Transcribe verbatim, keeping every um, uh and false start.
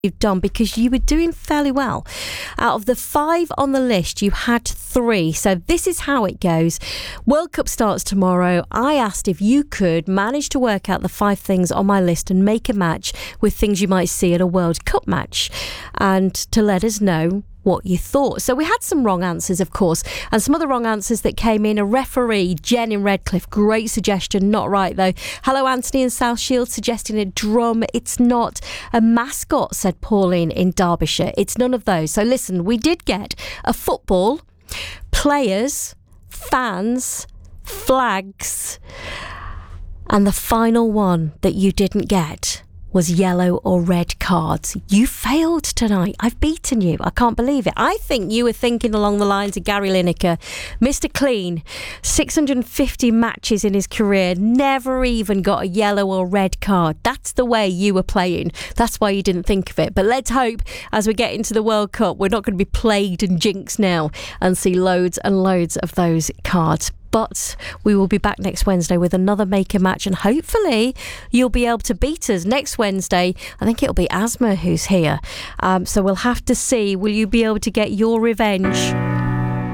you've done, because you were doing fairly well. Out of the five on the list, you had three. So this is how it goes. World Cup starts tomorrow. I asked if you could manage to work out the five things on my list and make a match with things you might see at a World Cup match, and to let us know what you thought. So we had some wrong answers, of course, and some other wrong answers that came in. A referee, Jen in Redcliffe, great suggestion, not right though. Hello, Anthony in South Shield, suggesting a drum. It's not. A mascot, said Pauline in Derbyshire. It's none of those. So listen, we did get a football, players, fans, flags, and the final one that you didn't get was yellow or red cards. You failed tonight. I've beaten you. I can't believe it. I think you were thinking along the lines of Gary Lineker. Mister Clean, six hundred fifty matches in his career, never even got a yellow or red card. That's the way you were playing. That's why you didn't think of it. But let's hope as we get into the World Cup, we're not going to be plagued and jinxed now and see loads and loads of those cards. But we will be back next Wednesday with another Make a Match, and hopefully you'll be able to beat us next Wednesday. I think it'll be Asma who's here. Um, so we'll have to see. Will you be able to get your revenge?